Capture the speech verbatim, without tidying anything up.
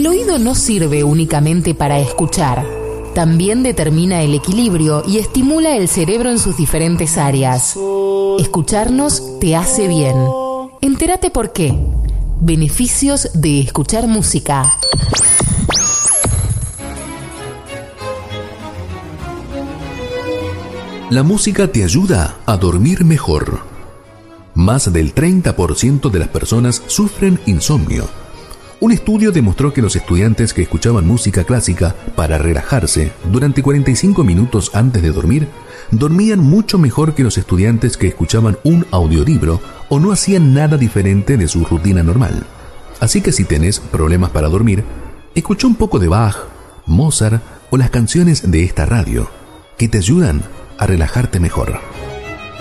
El oído no sirve únicamente para escuchar. También determina el equilibrio y estimula el cerebro en sus diferentes áreas. Escucharnos te hace bien. Entérate por qué. Beneficios de escuchar música. La música te ayuda a dormir mejor. Más del treinta por ciento de las personas sufren insomnio. Un estudio demostró que los estudiantes que escuchaban música clásica para relajarse durante cuarenta y cinco minutos antes de dormir, dormían mucho mejor que los estudiantes que escuchaban un audiolibro o no hacían nada diferente de su rutina normal. Así que si tenés problemas para dormir, escucha un poco de Bach, Mozart o las canciones de esta radio, que te ayudan a relajarte mejor.